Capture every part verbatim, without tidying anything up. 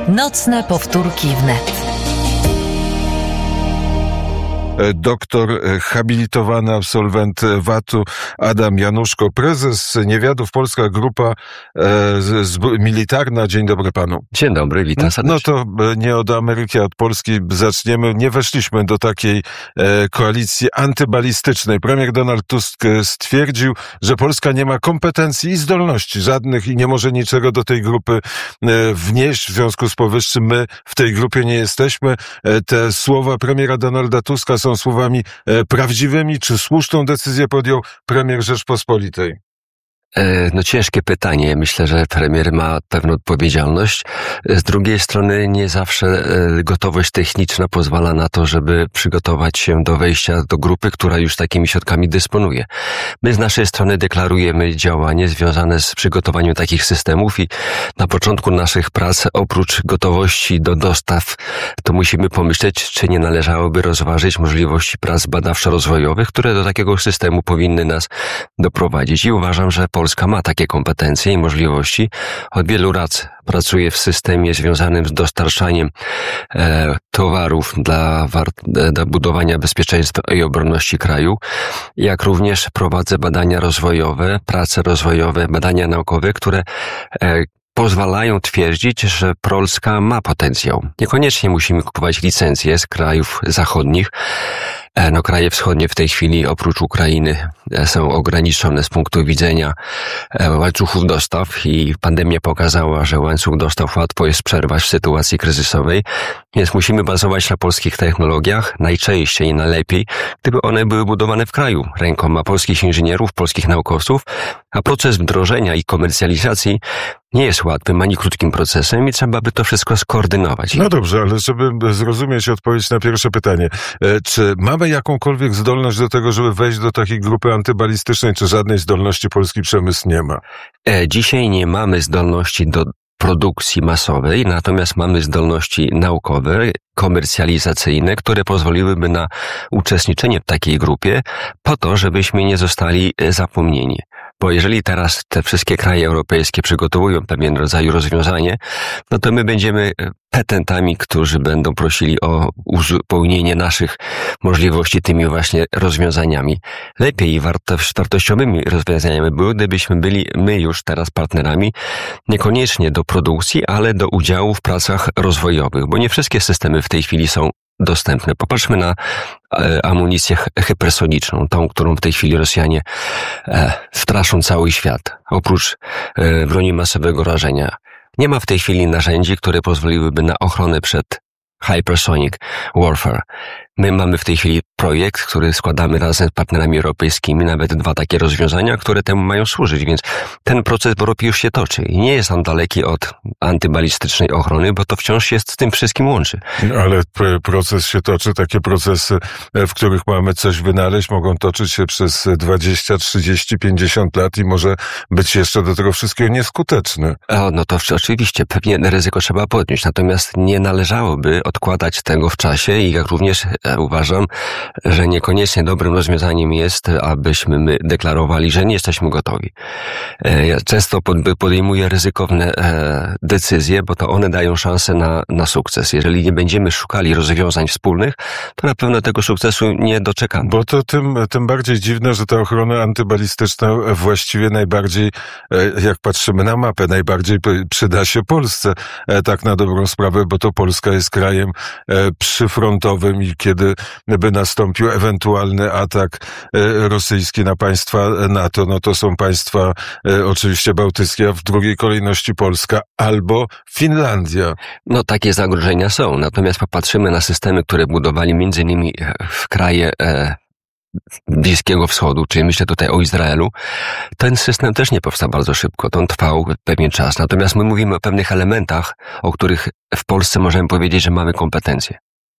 Nocne powtórki wnet. Doktor, habilitowany absolwent W A T-u Adam Januszko, prezes Niewiadów, Polska Grupa e, z, Militarna. Dzień dobry panu. Dzień dobry, witam serdecznie. No to nie od Ameryki, a od Polski zaczniemy. Nie weszliśmy do takiej e, koalicji antybalistycznej. Premier Donald Tusk stwierdził, że Polska nie ma kompetencji i zdolności żadnych i nie może niczego do tej grupy e, wnieść. W związku z powyższym my w tej grupie nie jesteśmy. E, te słowa premiera Donalda Tuska są słowami e, prawdziwymi, czy słuszną decyzję podjął premier Rzeczpospolitej? No ciężkie pytanie. Myślę, że premier ma pewną odpowiedzialność. Z drugiej strony nie zawsze gotowość techniczna pozwala na to, żeby przygotować się do wejścia do grupy, która już takimi środkami dysponuje. My z naszej strony deklarujemy działanie związane z przygotowaniem takich systemów i na początku naszych prac, oprócz gotowości do dostaw, to musimy pomyśleć, czy nie należałoby rozważyć możliwości prac badawczo-rozwojowych, które do takiego systemu powinny nas doprowadzić. I uważam, że Polska ma takie kompetencje i możliwości. Od wielu lat pracuje w systemie związanym z dostarczaniem e, towarów dla, war- dla budowania bezpieczeństwa i obronności kraju, jak również prowadzę badania rozwojowe, prace rozwojowe, badania naukowe, które e, pozwalają twierdzić, że Polska ma potencjał. Niekoniecznie musimy kupować licencje z krajów zachodnich. No, kraje wschodnie w tej chwili oprócz Ukrainy są ograniczone z punktu widzenia łańcuchów dostaw i pandemia pokazała, że łańcuch dostaw łatwo jest przerwać w sytuacji kryzysowej, więc musimy bazować na polskich technologiach, najczęściej i najlepiej, gdyby one były budowane w kraju rękoma polskich inżynierów, polskich naukowców, a proces wdrożenia i komercjalizacji nie jest łatwym ani krótkim procesem i trzeba by to wszystko skoordynować. No dobrze, ale żeby zrozumieć odpowiedź na pierwsze pytanie, czy mamy jakąkolwiek zdolność do tego, żeby wejść do takiej grupy antybalistycznej, czy żadnej zdolności polski przemysł nie ma? Dzisiaj nie mamy zdolności do produkcji masowej, natomiast mamy zdolności naukowe, komercjalizacyjne, które pozwoliłyby na uczestniczenie w takiej grupie po to, żebyśmy nie zostali zapomnieni. Bo jeżeli teraz te wszystkie kraje europejskie przygotowują pewien rodzaj rozwiązanie, no to my będziemy petentami, którzy będą prosili o uzupełnienie naszych możliwości tymi właśnie rozwiązaniami. Lepiej wartość, wartościowymi rozwiązaniami były, gdybyśmy byli my już teraz partnerami, niekoniecznie do produkcji, ale do udziału w pracach rozwojowych, bo nie wszystkie systemy w tej chwili są dostępne. Popatrzmy na e, amunicję hypersoniczną, tą, którą w tej chwili Rosjanie e, straszą cały świat. Oprócz e, broni masowego rażenia. Nie ma w tej chwili narzędzi, które pozwoliłyby na ochronę przed hypersonic warfare. My mamy w tej chwili projekt, który składamy razem z partnerami europejskimi, nawet dwa takie rozwiązania, które temu mają służyć, więc ten proces w Europie już się toczy i nie jest on daleki od antybalistycznej ochrony, bo to wciąż jest z tym wszystkim łączy. Ale proces się toczy, takie procesy, w których mamy coś wynaleźć, mogą toczyć się przez dwadzieścia, trzydzieści, pięćdziesiąt lat i może być jeszcze do tego wszystkiego nieskuteczne. O, no to oczywiście, pewnie ryzyko trzeba podnieść, natomiast nie należałoby odkładać tego w czasie i jak również uważam, że niekoniecznie dobrym rozwiązaniem jest, abyśmy my deklarowali, że nie jesteśmy gotowi. Ja często podejmuję ryzykowne decyzje, bo to one dają szansę na, na sukces. Jeżeli nie będziemy szukali rozwiązań wspólnych, to na pewno tego sukcesu nie doczekamy. Bo to tym, tym bardziej dziwne, że ta ochrona antybalistyczna właściwie najbardziej, jak patrzymy na mapę, najbardziej przyda się Polsce, tak na dobrą sprawę, bo to Polska jest krajem przyfrontowym i kiedy by nastąpił ewentualny atak rosyjski na państwa NATO, no to są państwa oczywiście bałtyckie, a w drugiej kolejności Polska albo Finlandia. No takie zagrożenia są, natomiast popatrzymy na systemy, które budowali między innymi w kraje e, Bliskiego Wschodu, czyli myślę tutaj o Izraelu, ten system też nie powstał bardzo szybko, to on trwał pewien czas, natomiast my mówimy o pewnych elementach, o których w Polsce możemy powiedzieć, że mamy kompetencje.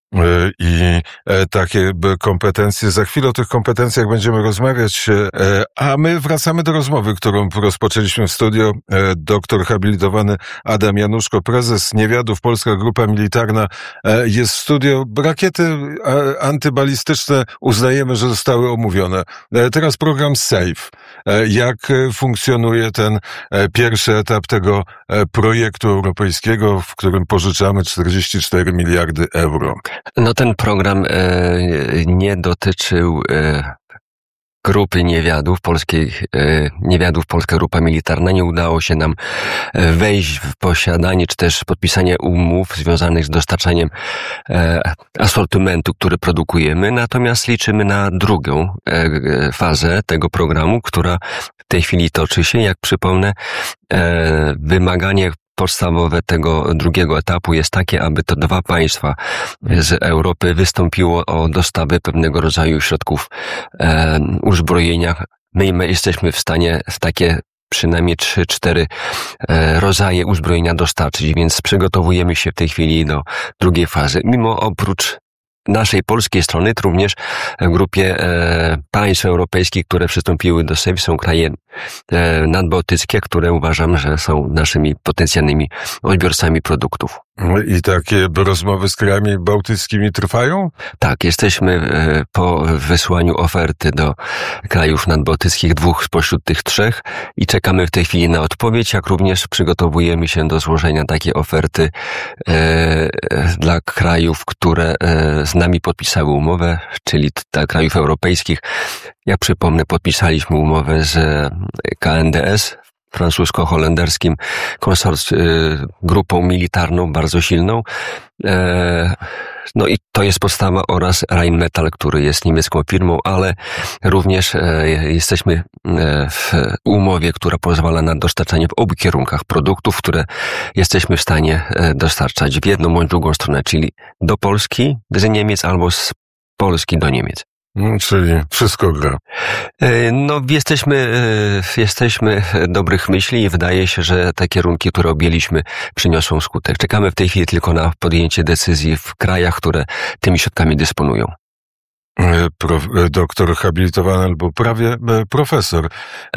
i takie kompetencje. Za chwilę o tych kompetencjach będziemy rozmawiać, a my wracamy do rozmowy, którą rozpoczęliśmy w studio. Doktor habilitowany Adam Januszko, prezes Niewiadów, Polska Grupa Militarna jest w studio. Rakiety antybalistyczne uznajemy, że zostały omówione. Teraz program SAFE. Jak funkcjonuje ten pierwszy etap tego projektu europejskiego, w którym pożyczamy czterdzieści cztery miliardy euro? No ten program e, nie dotyczył e, grupy niewiadów, polskiej e, niewiadów, Polska Grupa Militarna. Nie udało się nam wejść w posiadanie, czy też podpisanie umów związanych z dostarczaniem e, asortymentu, który produkujemy. Natomiast liczymy na drugą e, fazę tego programu, która w tej chwili toczy się. Jak przypomnę, e, wymaganie podstawowe tego drugiego etapu jest takie, aby to dwa państwa z Europy wystąpiło o dostawy pewnego rodzaju środków e, uzbrojenia. My, my jesteśmy w stanie w takie przynajmniej trzy, cztery e, rodzaje uzbrojenia dostarczyć, więc przygotowujemy się w tej chwili do drugiej fazy. Mimo oprócz naszej polskiej strony, również w grupie e, państw europejskich, które przystąpiły do SAFE, są kraje e, nadbałtyckie, które uważam, że są naszymi potencjalnymi odbiorcami produktów. I takie rozmowy z krajami bałtyckimi trwają? Tak, jesteśmy e, po wysłaniu oferty do krajów nadbałtyckich, dwóch spośród tych trzech, i czekamy w tej chwili na odpowiedź, jak również przygotowujemy się do złożenia takiej oferty e, dla krajów, które e, z nami podpisały umowę, czyli dla krajów europejskich. Jak przypomnę, podpisaliśmy umowę z K N D S, francusko-holenderskim konsorcjum, grupą militarną bardzo silną. No i to jest podstawa, oraz Rheinmetall, który jest niemiecką firmą, ale również jesteśmy w umowie, która pozwala na dostarczanie w obu kierunkach produktów, które jesteśmy w stanie dostarczać w jedną bądź drugą stronę, czyli do Polski z Niemiec albo z Polski do Niemiec. Czyli wszystko gra. No, jesteśmy, jesteśmy dobrych myśli i wydaje się, że te kierunki, które objęliśmy, przyniosą skutek. Czekamy w tej chwili tylko na podjęcie decyzji w krajach, które tymi środkami dysponują. Pro, doktor habilitowany albo prawie profesor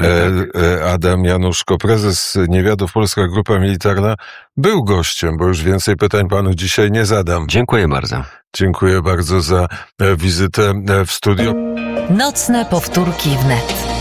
Adam Januszko, prezes Niewiadów, Polska Grupa Militarna, był gościem, bo już więcej pytań panu dzisiaj nie zadam. Dziękuję bardzo. Dziękuję bardzo za wizytę w studiu. Nocne powtórki wnet.